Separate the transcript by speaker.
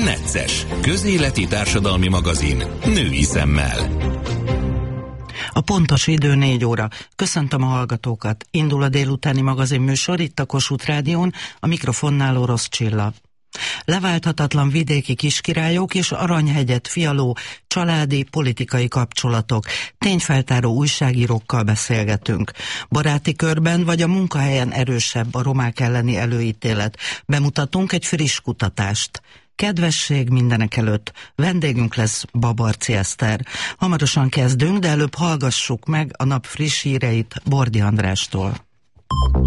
Speaker 1: Necces. Közéleti társadalmi magazin. Női szemmel.
Speaker 2: A pontos idő 4 óra. Köszöntöm a hallgatókat. Indul a délutáni magazinműsor itt a Kossuth Rádión, a mikrofonnál Orosz Csilla. Leválthatatlan vidéki kiskirályok és Aranyhegyet fialó családi, politikai kapcsolatok. Tényfeltáró újságírókkal beszélgetünk. Baráti körben vagy a munkahelyen erősebb a romák elleni előítélet. Bemutatunk egy friss kutatást. Kedvesség mindenek előtt. Vendégünk lesz Babarczy Eszter. Hamarosan kezdünk, de előbb hallgassuk meg a nap friss híreit Bordi Andrástól.